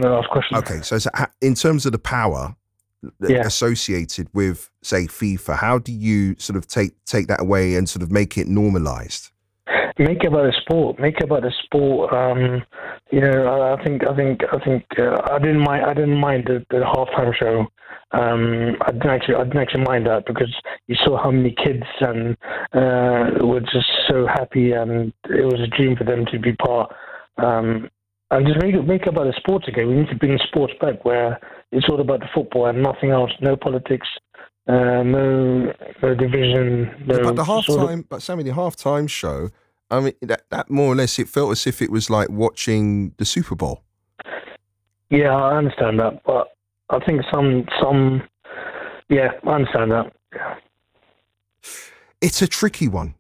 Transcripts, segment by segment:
the last question. Okay, so in terms of the power Yeah. associated with, say, FIFA, how do you sort of take that away and sort of make it normalised? Make it about the sport. Make it about the sport. I think I didn't mind the halftime show. I didn't actually mind that because you saw how many kids and were just so happy, and it was a dream for them to be part. And just make it about the sports again. We need to bring sports back where it's all about the football and nothing else. No politics. No division. No, But the halftime, but Sammy, the halftime show. I mean, that more or less, it felt as if it was like watching the Super Bowl. Yeah, I understand that, but I think I understand that. Yeah. It's a tricky one.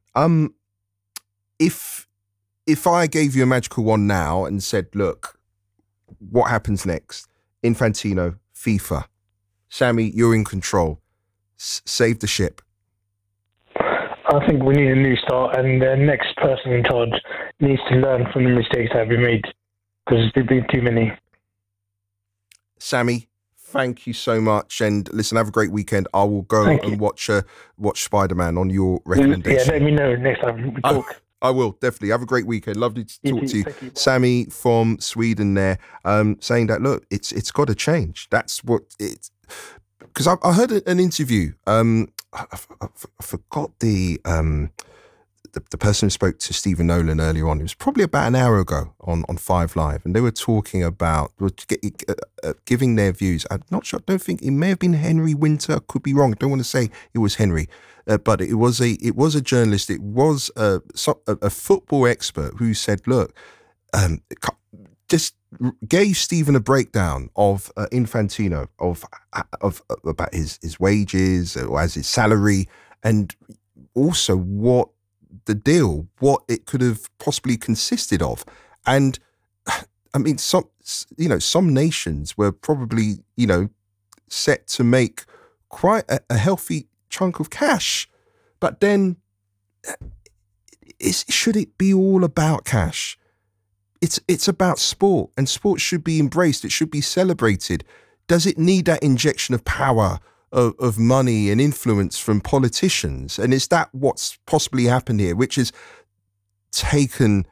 If I gave you a magical wand now and said, look, what happens next? Infantino, FIFA, Sammy, you're in control. Save the ship. I think we need a new start, and the next person in charge needs to learn from the mistakes that have been made, because there's been too many. Sammy, thank you so much, and listen, have a great weekend. I will go and watch Spider-Man on your recommendation. Yeah, let me know next time we talk. I will, definitely. Have a great weekend. Lovely to talk to you. Thank you. Sammy from Sweden there, saying that, look, it's got to change. That's what it's... Because I heard an interview. I forgot the person who spoke to Stephen Nolan earlier on. It was probably about an hour ago on 5 Live, and they were talking about giving their views. I'm not sure. I don't think it may have been Henry Winter. I could be wrong. I don't want to say it was Henry, but it was a journalist. It was a football expert who said, "Look, just." Gave Stephen a breakdown of Infantino of about his wages or as his salary, and also what it could have possibly consisted of. And I mean, some nations were probably set to make quite a healthy chunk of cash, but then should it be all about cash? It's about sport, and sport should be embraced. It should be celebrated. Does it need that injection of power, of money and influence from politicians? And is that what's possibly happened here, which has taken,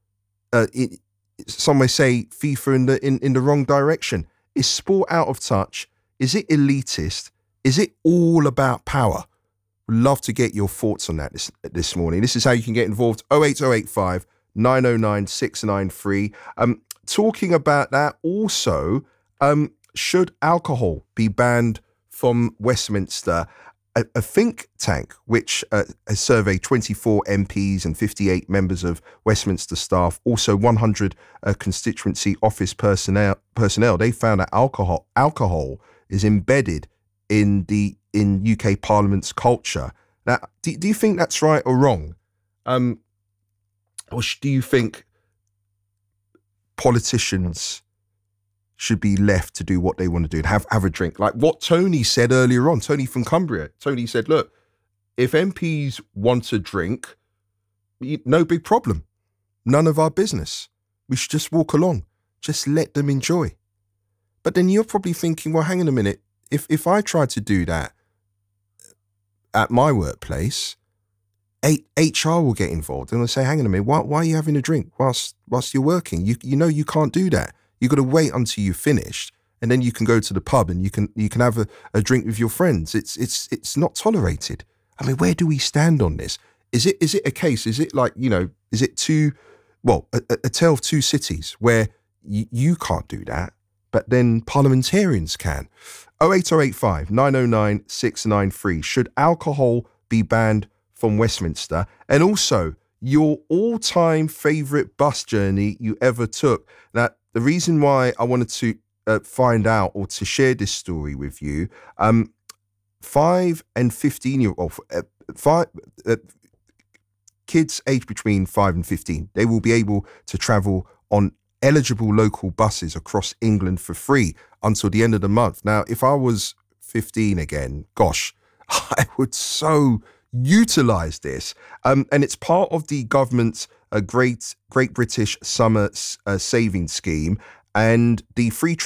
some may say, FIFA in the wrong direction? Is sport out of touch? Is it elitist? Is it all about power? We'd love to get your thoughts on that this morning. This is how you can get involved. 08085 909 693. Talking about that also, should alcohol be banned from Westminster? A think tank which has surveyed 24 MPs and 58 members of Westminster staff, also 100 constituency office personnel, they found that alcohol is embedded in UK Parliament's culture. Now, do you think that's right or wrong? Or do you think politicians should be left to do what they want to do and have a drink? Like what Tony said earlier on, Tony from Cumbria. Tony said, look, if MPs want to drink, no big problem. None of our business. We should just walk along. Just let them enjoy. But then you're probably thinking, well, hang on a minute. If I tried to do that at my workplace, HR will get involved and they'll say, hang on a minute, why are you having a drink whilst you're working? You know you can't do that. You've got to wait until you've finished, and then you can go to the pub and you can have a drink with your friends. It's not tolerated. I mean, where do we stand on this? Is it a case? Is it like, is it a tale of two cities where you can't do that, but then parliamentarians can? 08085 909 693. Should alcohol be banned from Westminster? And also, your all-time favourite bus journey you ever took. Now, the reason why I wanted to find out or to share this story with you, 5 and 15-year-old kids aged between 5 and 15, they will be able to travel on eligible local buses across England for free until the end of the month. Now, if I was 15 again, gosh, I would so utilise this. And it's part of the government's Great British Summer Savings Scheme, and the free